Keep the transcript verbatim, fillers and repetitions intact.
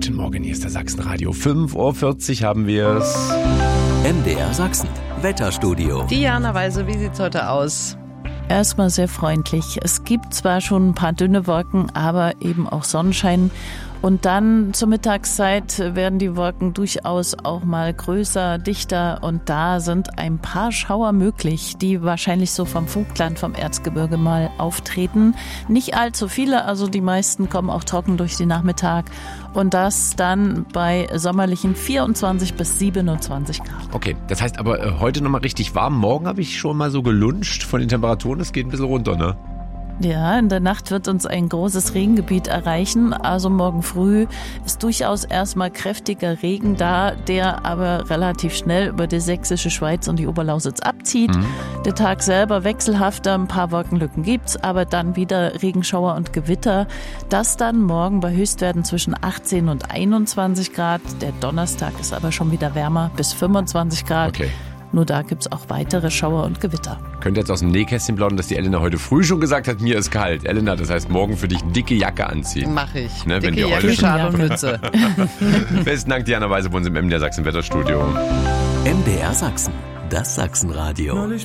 Guten Morgen, hier ist der Sachsenradio. fünf Uhr vierzig haben wir es. M D R Sachsen, Wetterstudio. Diana Weise, wie sieht's heute aus? Erstmal sehr freundlich. Es gibt zwar schon ein paar dünne Wolken, aber eben auch Sonnenschein. Und dann zur Mittagszeit werden die Wolken durchaus auch mal größer, dichter und da sind ein paar Schauer möglich, die wahrscheinlich so vom Vogtland, vom Erzgebirge mal auftreten. Nicht allzu viele, also die meisten kommen auch trocken durch den Nachmittag und das dann bei sommerlichen vierundzwanzig bis siebenundzwanzig Grad. Okay, das heißt aber äh, heute nochmal richtig warm. Morgen habe ich schon mal so gelunscht von den Temperaturen, es geht ein bisschen runter, ne? Ja, in der Nacht wird uns ein großes Regengebiet erreichen. Also morgen früh ist durchaus erstmal kräftiger Regen da, der aber relativ schnell über die sächsische Schweiz und die Oberlausitz abzieht. Mhm. Der Tag selber wechselhafter, ein paar Wolkenlücken gibt's, aber dann wieder Regenschauer und Gewitter. Das dann morgen bei Höchstwerten zwischen achtzehn und einundzwanzig Grad. Der Donnerstag ist aber schon wieder wärmer, bis fünfundzwanzig Grad. Okay. Nur da gibt's auch weitere Schauer und Gewitter. Könnt ihr jetzt aus dem Nähkästchen plaudern, dass die Elena heute früh schon gesagt hat, mir ist kalt. Elena, das heißt morgen für dich dicke Jacke anziehen. Mach ich. Ne, dicke wenn wir Jacke, Schal und Mütze. Besten Dank, Diana Weise, bei uns im M D R Sachsen Wetterstudio. M D R Sachsen, das Sachsenradio.